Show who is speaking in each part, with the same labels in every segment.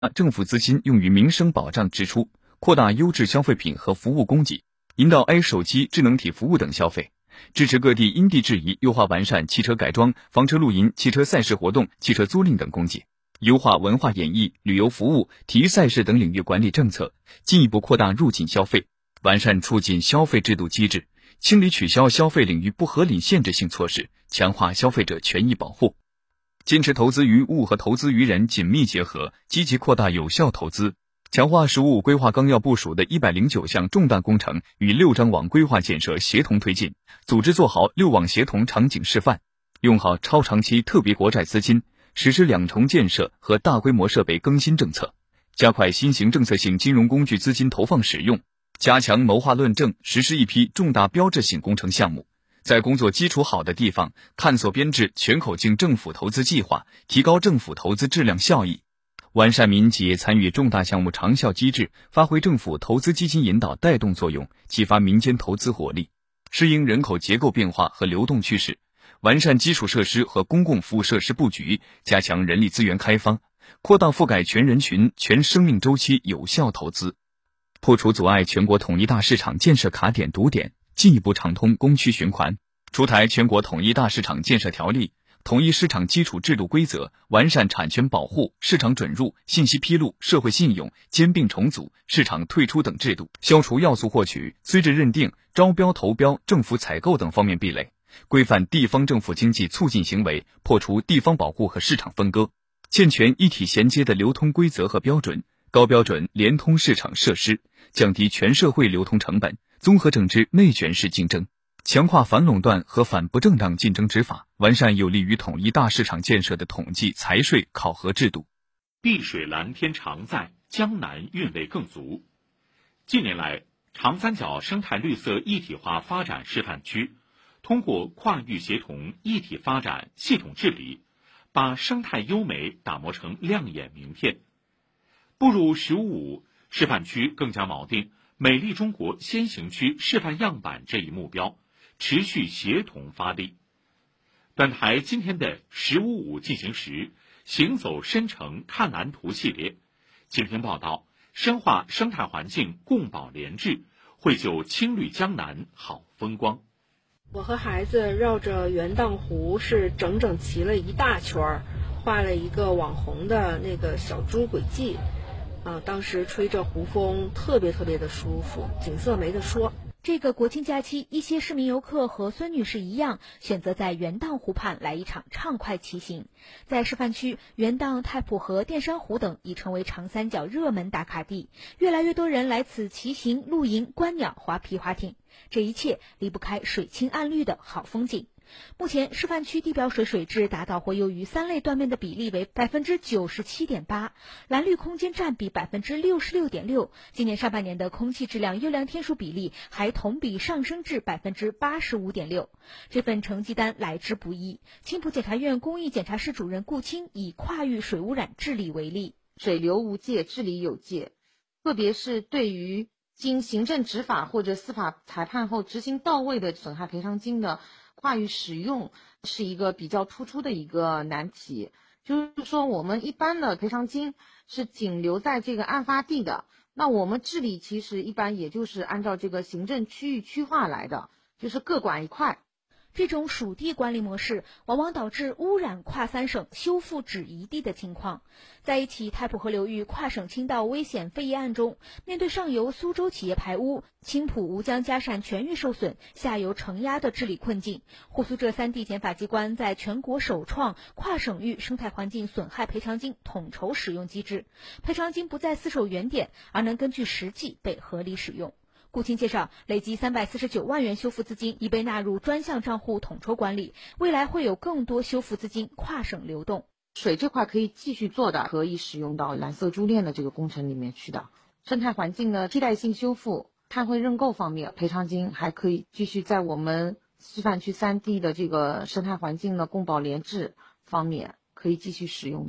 Speaker 1: 政府资金用于民生保障支出，扩大优质消费品和服务供给，引导 A 手机、智能体服务等消费，支持各地因地制宜优化完善汽车改装、房车露营、汽车赛事活动、汽车租赁等供给，优化文化演艺、旅游服务、体育赛事等领域管理政策，进一步扩大入境消费，完善促进消费制度机制，清理取消消费领域不合理限制性措施，强化消费者权益保护。坚持投资于物和投资于人紧密结合，积极扩大有效投资，强化“十五五”规划纲要部署的109项重大工程与6张网规划建设协同推进，组织做好6网协同场景示范，用好超长期特别国债资金，实施2重建设和大规模设备更新政策，加快新型政策性金融工具资金投放使用，加强谋划论证，实施一批重大标志性工程项目。在工作基础好的地方，探索编制全口径政府投资计划，提高政府投资质量效益，完善民企业参与重大项目长效机制，发挥政府投资基金引导带动作用，激发民间投资活力，适应人口结构变化和流动趋势，完善基础设施和公共服务设施布局，加强人力资源开发，扩大覆盖全人群、全生命周期有效投资，破除阻碍全国统一大市场建设卡点堵点，进一步畅通供需循环，出台全国统一大市场建设条例，统一市场基础制度规则，完善产权保护、市场准入、信息披露、社会信用、兼并重组、市场退出等制度，消除要素获取、资质认定、招标投标、政府采购等方面壁垒，规范地方政府经济促进行为，破除地方保护和市场分割，健全一体衔接的流通规则和标准，高标准联通市场设施，降低全社会流通成本，综合整治内卷式竞争，强化反垄断和反不正当竞争执法，完善有利于统一大市场建设的统计、财税考核制度。
Speaker 2: 碧水蓝天常在，江南韵味更足。近年来，长三角生态绿色一体化发展示范区通过跨域协同、一体发展、系统治理，把生态优美打磨成亮眼名片。步入“15+5”示范区更加锚定美丽中国先行区示范样板这一目标，持续协同发力。本台今天的“15+5”进行时，行走深城看蓝图系列，今天报道深化生态环境共保联治，绘就青绿江南好风光。
Speaker 3: 我和孩子绕着元荡湖是整整骑了一大圈，画了一个网红的那个小猪轨迹。当时吹着湖风，特别的舒服，景色没得说。
Speaker 4: 这个国庆假期，一些市民游客和孙女士一样，选择在元荡湖畔来一场畅快骑行。在示范区，元荡、太浦河、淀山湖等已成为长三角热门打卡地，越来越多人来此骑行、露营、观鸟、划皮划艇，这一切离不开水清岸绿的好风景。目前示范区地表水质达到或优于3类断面的比例为 97.8%， 蓝绿空间占比 66.6%， 今年上半年的空气质量优良天数比例还同比上升至 85.6%。 这份成绩单来之不易，青浦检察院公益检察室主任顾清以跨域水污染治理为例，
Speaker 5: 水流无界，治理有界，特别是对于经行政执法或者司法裁判后执行到位的损害赔偿金的跨域使用是一个比较突出的一个难题。就是说我们一般的赔偿金是仅留在这个案发地的，那我们治理其实一般也就是按照这个行政区域区划来的，就是各管一块。
Speaker 4: 这种属地管理模式往往导致污染跨3省、修复只一地的情况。在一起太浦河流域跨省倾倒危险废业案中，面对上游苏州企业排污、青浦吴江嘉善全域受损、下游承压的治理困境，沪苏浙3地检法机关在全国首创跨省域生态环境损害赔偿金统筹使用机制，赔偿金不再厮守原点，而能根据实际被合理使用。顾清介绍，累计349万元修复资金已被纳入专项账户统筹管理，未来会有更多修复资金跨省流动。
Speaker 5: 水这块可以继续做的，可以使用到蓝色珠链的这个工程里面去的。生态环境的替代性修复、碳汇认购方面，赔偿金还可以继续在我们示范区3地的这个生态环境的共保联治方面可以继续使用的。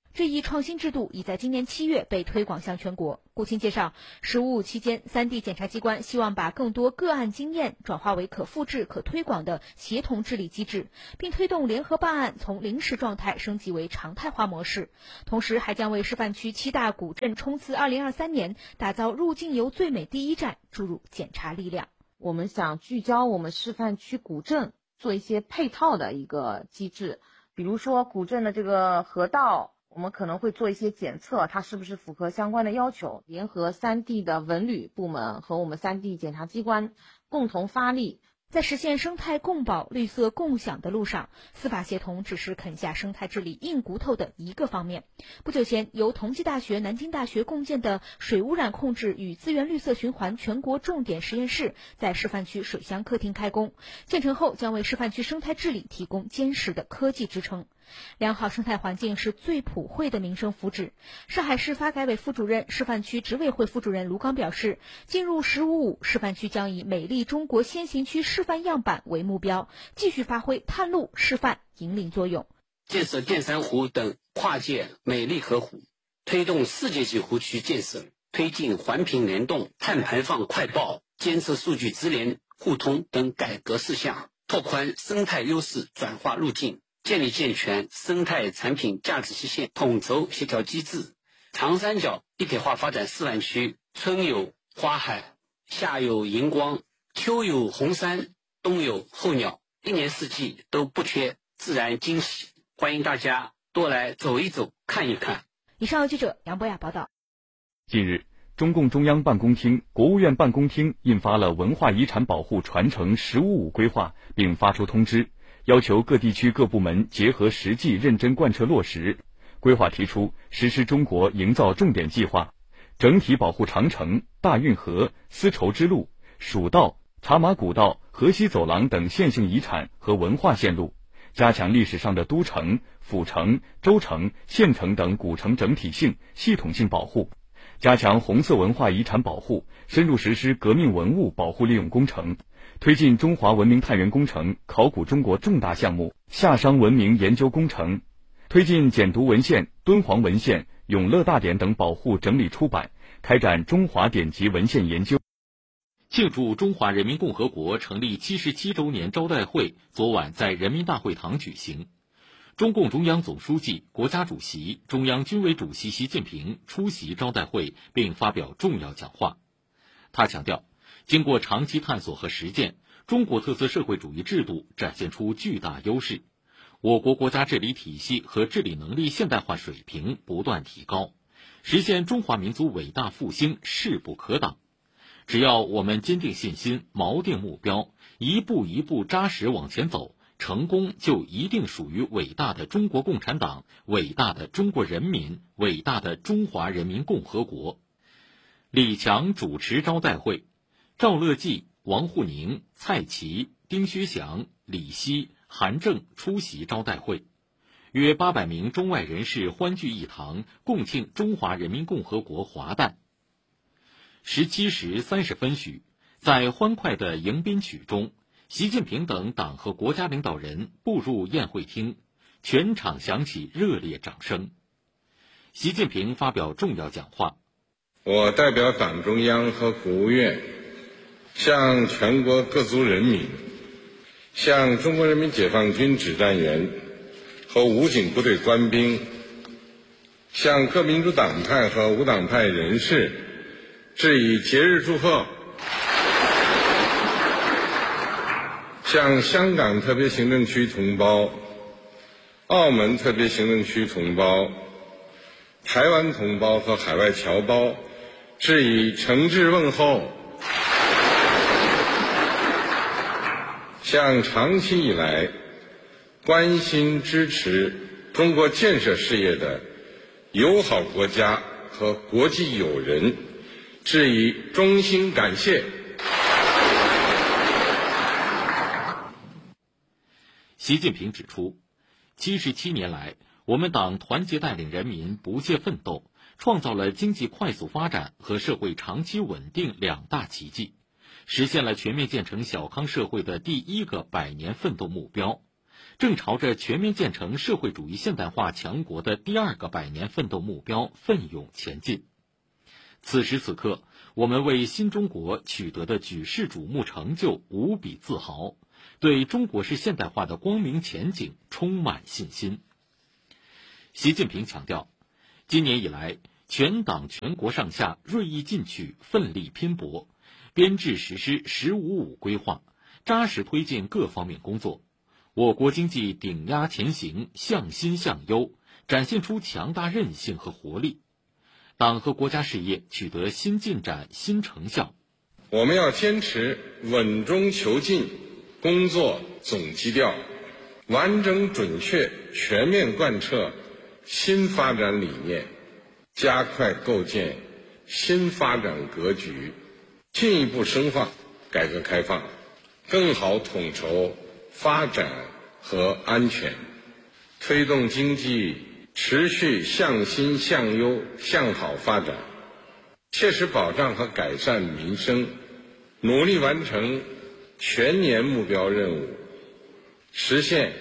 Speaker 4: 这一创新制度已在今年7月被推广向全国。顾清介绍，“15+5”期间，3D 检察机关希望把更多个案经验转化为可复制、可推广的协同治理机制，并推动联合办案从临时状态升级为常态化模式。同时，还将为示范区7大古镇冲刺2023年打造入境游最美第一站注入检察力量。
Speaker 5: 我们想聚焦我们示范区古镇，做一些配套的一个机制，比如说古镇的这个河道，我们可能会做一些检测，它是不是符合相关的要求，联合3D 的文旅部门和我们3D 检察机关共同发力。
Speaker 4: 在实现生态共保、绿色共享的路上，司法协同只是啃下生态治理硬骨头的一个方面。不久前，由同济大学、南京大学共建的水污染控制与资源绿色循环全国重点实验室在示范区水乡客厅开工，建成后将为示范区生态治理提供坚实的科技支撑。良好生态环境是最普惠的民生福祉。上海市发改委副主任、示范区执委会副主任卢刚表示，进入“15+5”示范区将以美丽中国先行区示范样板为目标，继续发挥探路、示范、引领作用。
Speaker 6: 建设淀山湖等跨界美丽河湖，推动世界级湖区建设，推进环评联动、碳排放快报、监测数据直联互通等改革事项，拓宽生态优势转化路径，建立健全生态产品价值实现统筹协调机制。长三角一体化发展示范区，春有花海，夏有荧光，秋有红山，冬有候鸟，一年四季都不缺自然惊喜，欢迎大家多来走一走、看一看。
Speaker 4: 以上由记者杨博雅报道。
Speaker 1: 近日，中共中央办公厅、国务院办公厅印发了文化遗产保护传承“15+5”规划，并发出通知，要求各地区各部门结合实际认真贯彻落实。规划提出实施中国营造重点计划，整体保护长城、大运河、丝绸之路、蜀道、茶马古道、河西走廊等线性遗产和文化线路，加强历史上的都城、府城、州城、县城等古城整体性、系统性保护，加强红色文化遗产保护，深入实施革命文物保护利用工程，推进中华文明探源工程、考古中国重大项目、夏商文明研究工程，推进简牍文献、敦煌文献、永乐大典等保护整理出版，开展中华典籍文献研究。
Speaker 2: 庆祝中华人民共和国成立77周年招待会昨晚在人民大会堂举行。中共中央总书记、国家主席、中央军委主席习近平出席招待会并发表重要讲话。他强调，经过长期探索和实践，中国特色社会主义制度展现出巨大优势，我国国家治理体系和治理能力现代化水平不断提高，实现中华民族伟大复兴势不可挡。只要我们坚定信心、锚定目标，一步一步扎实往前走，成功就一定属于伟大的中国共产党、伟大的中国人民、伟大的中华人民共和国。李强主持招待会，赵乐际、王沪宁、蔡奇、丁薛祥、李希、韩正出席招待会。约800名中外人士欢聚一堂，共庆中华人民共和国华诞。17时30分许，在欢快的迎宾曲中，习近平等党和国家领导人步入宴会厅，全场响起热烈掌声。习近平发表重要讲话。
Speaker 7: 我代表党中央和国务院，向全国各族人民，向中国人民解放军指战员和武警部队官兵，向各民主党派和无党派人士致以节日祝贺。向香港特别行政区同胞、澳门特别行政区同胞、台湾同胞和海外侨胞致以诚挚问候。向长期以来关心支持中国建设事业的友好国家和国际友人致以衷心感谢。
Speaker 2: 习近平指出，77年来，我们党团结带领人民不懈奋斗，创造了经济快速发展和社会长期稳定2大奇迹，实现了全面建成小康社会的第1个100年奋斗目标， 正朝着全面建成社会主义现代化强国的第2个100年奋斗目标奋勇前进。此时此刻，我们为新中国取得的举世瞩目成就无比自豪，对中国式现代化的光明前景充满信心。习近平强调，今年以来，全党全国上下锐意进取，奋力拼搏，编制实施“15·5”规划，扎实推进各方面工作，我国经济顶压前行，向新向优，展现出强大韧性和活力，党和国家事业取得新进展、新成效。
Speaker 7: 我们要坚持稳中求进工作总基调，完整准确全面贯彻新发展理念，加快构建新发展格局，进一步深化改革开放，更好统筹发展和安全，推动经济持续向新向优向好发展，切实保障和改善民生，努力完成全年目标任务，实现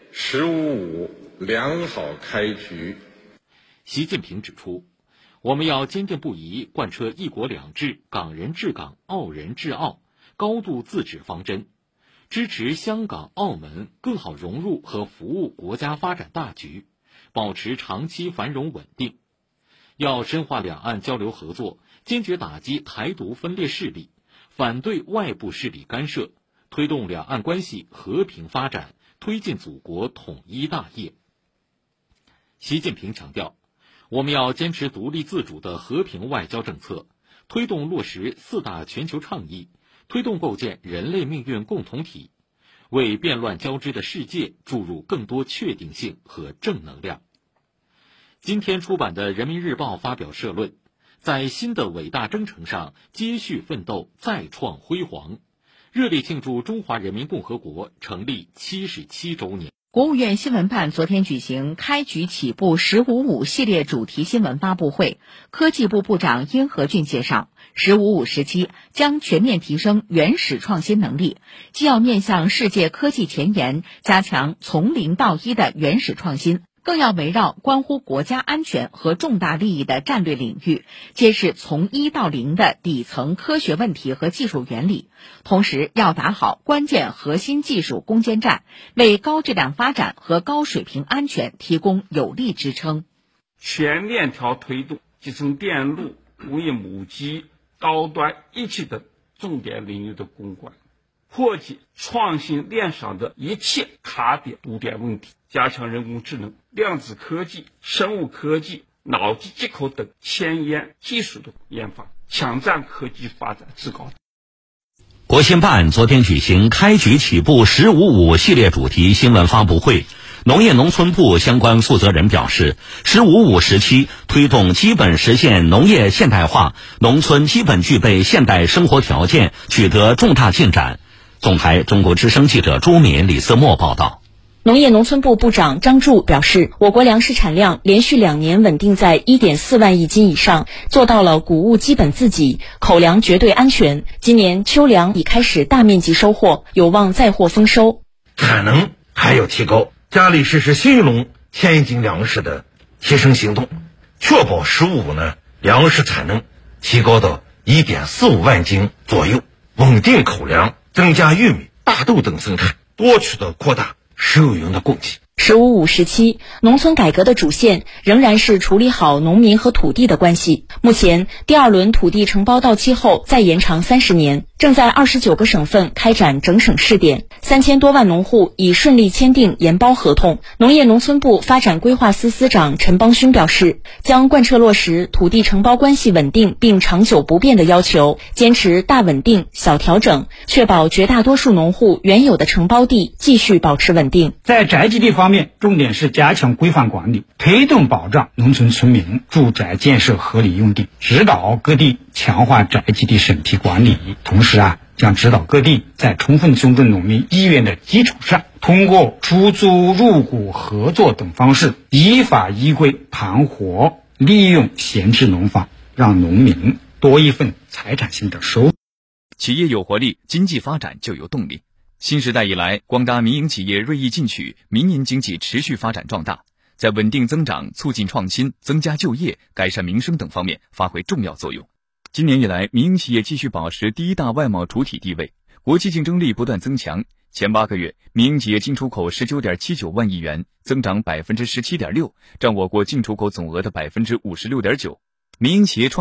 Speaker 7: “15·5”良好开局。
Speaker 2: 习近平指出，我们要坚定不移贯彻一国两制、港人治港、澳人治澳高度自治方针，支持香港、澳门更好融入和服务国家发展大局，保持长期繁荣稳定。要深化两岸交流合作，坚决打击台独分裂势力，反对外部势力干涉，推动两岸关系和平发展，推进祖国统一大业。习近平强调，我们要坚持独立自主的和平外交政策，推动落实4大全球倡议，推动构建人类命运共同体，为变乱交织的世界注入更多确定性和正能量。今天出版的《人民日报》发表社论，在新的伟大征程上接续奋斗，再创辉煌，热烈庆祝中华人民共和国成立77周年。
Speaker 8: 国务院新闻办昨天举行开局起步“15·5”系列主题新闻发布会，科技部部长殷和俊介绍，“15·5”时期将全面提升原始创新能力，既要面向世界科技前沿，加强从零到一的原始创新，更要围绕关乎国家安全和重大利益的战略领域，揭示从1到0的底层科学问题和技术原理，同时要打好关键核心技术攻坚战，为高质量发展和高水平安全提供有力支撑。
Speaker 9: 全链条推动集成电路、工业母机、高端一体的重点领域的攻关，破解创新链上的一切卡点堵点问题，加强人工智能、量子科技、生物科技、脑机接口等前沿技术的研发，抢占科技发展制高点。
Speaker 10: 国新办昨天举行开局起步“15·5”系列主题新闻发布会，农业农村部相关负责人表示，“15·5”时期推动基本实现农业现代化，农村基本具备现代生活条件，取得重大进展。总台中国之声记者朱敏、李思墨报道。
Speaker 11: 农业农村部部长张柱表示，我国粮食产量连续2年稳定在1.4万亿斤以上，做到了谷物基本自给，口粮绝对安全。今年秋粮已开始大面积收获，有望再获丰收。
Speaker 12: 产能还要提高，加力实施新一轮千亿斤粮食的提升行动，确保“15·5”粮食产能提高到1.45万斤左右，稳定口粮，增加玉米、大豆等生产，多渠道扩大食用油的供给。
Speaker 11: “15·5”时期，农村改革的主线仍然是处理好农民和土地的关系。目前，第2轮土地承包到期后再延长30年，正在29个省份开展整省试点，3000多万农户已顺利签订研包合同。农业农村部发展规划司司长陈邦勋表示，将贯彻落实土地承包关系稳定并长久不变的要求，坚持大稳定、小调整，确保绝大多数农户原有的承包地继续保持稳定。
Speaker 13: 在宅基地方面，重点是加强规范管理，推动保障农村村民住宅建设合理用地，指导各地强化宅基地审批管理。同时将指导各地在充分尊重农民意愿的基础上，通过出租、入股、合作等方式，依法依规盘活利用闲置农房，让农民多一份财产性的收入。
Speaker 1: 企业有活力，经济发展就有动力。 新时代以来，广大民营企业锐意进取，民营经济持续发展壮大，在稳定增长、促进创新、增加就业、改善民生等方面发挥重要作用。今年以来，民营企业继续保持第一大外贸主体地位，国际竞争力不断增强。前8个月，民营企业进出口 19.79 万亿元，增长 17.6%， 占我国进出口总额的 56.9%。民营企业